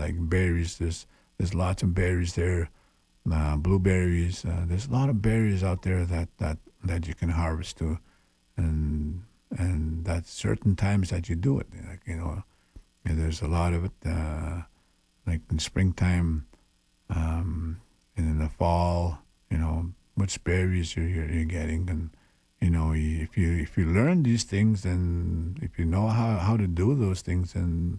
like berries. There's lots of berries there, blueberries. There's a lot of berries out there that you can harvest too, and that's certain times that you do it. Like and there's a lot of it. Like in springtime, and in the fall, which berries you're getting, and if you learn these things, then if you know how to do those things, then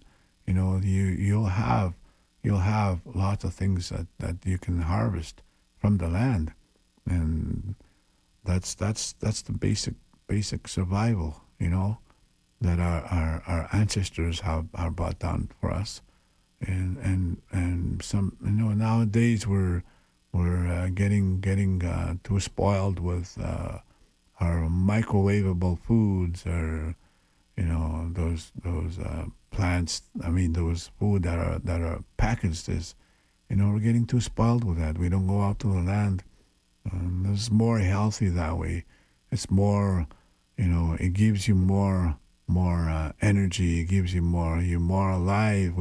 you'll have lots of things that you can harvest from the land, and that's the basic survival, that our ancestors have brought down for us, and some nowadays we're getting too spoiled with our microwavable foods, or those plants. I mean, those food that are packaged. Is we're getting too spoiled with that. We don't go out to the land. It's more healthy that way. It's more, it gives you more energy. It gives you more. You're more alive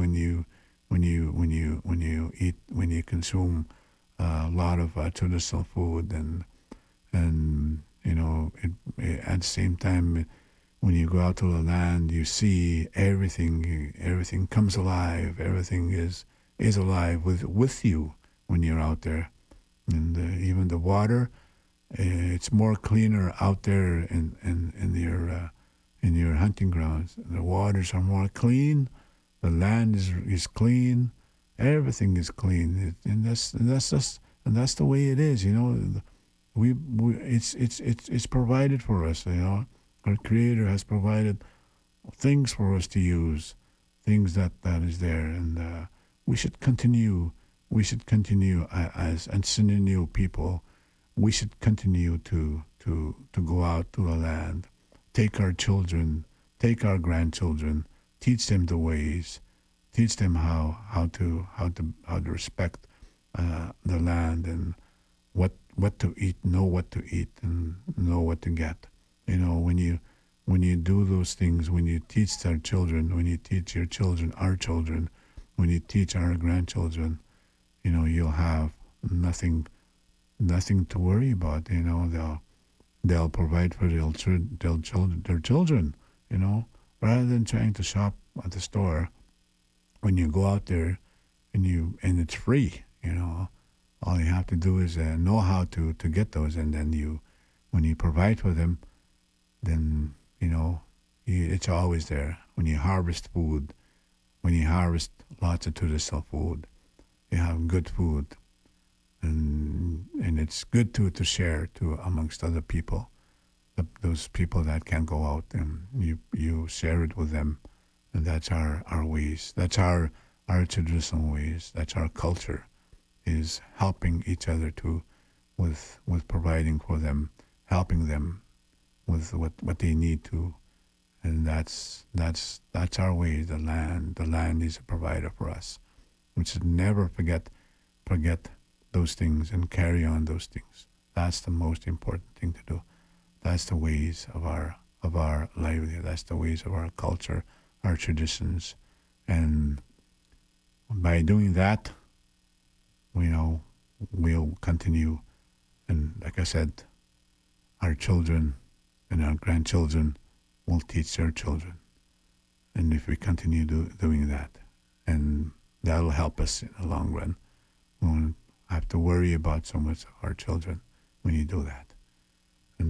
when you consume a lot of traditional food, and at the same time, when you go out to the land, you see everything. Everything comes alive. Everything is alive with you when you're out there, and even the water, it's more cleaner out there in your hunting grounds. The waters are more clean. The land is clean. Everything is clean, and that's the way it is. We it's provided for us. Our Creator has provided things for us to use, things that is there, and we should continue. We should continue as Ancestral people. We should continue to go out to the land, take our children, take our grandchildren, teach them the ways, teach them how to respect the land, and what to eat, know what to eat, and know what to get. When you do those things, when you teach our children, when you teach your children, our children, when you teach our grandchildren, you'll have nothing to worry about. They'll provide for their children. Rather than trying to shop at the store. When you go out there, and it's free. All you have to do is know how to get those, and then when you provide for them, then it's always there. When you harvest food, when you harvest lots of traditional food, you have good food, and it's good to share to amongst other people, those people that can't go out, and you share it with them, and that's our ways. That's our traditional ways. That's our culture, is helping each other with providing for them, helping them with what they need to, and that's our way. The land is a provider for us. We should never forget those things and carry on those things. That's the most important thing to do. That's the ways of our livelihood. That's the ways of our culture, our traditions, and by doing that, we'll continue. And like I said, our children and our grandchildren will teach their children. And if we continue doing that, and that'll help us in the long run. We won't have to worry about so much of our children when you do that. And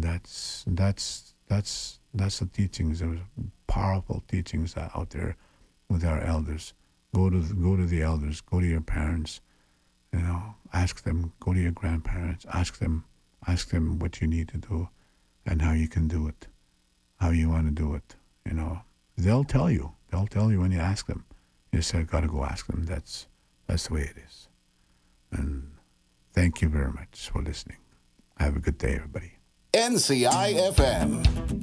that's the teachings. There's powerful teachings out there with our elders. Go to the elders. Go to your parents. Ask them. Go to your grandparents. Ask them what you need to do, and how you can do it, how you want to do it. They'll tell you. They'll tell you when you ask them. You just gotta go ask them. That's the way it is. And thank you very much for listening. Have a good day, everybody. NCI FM.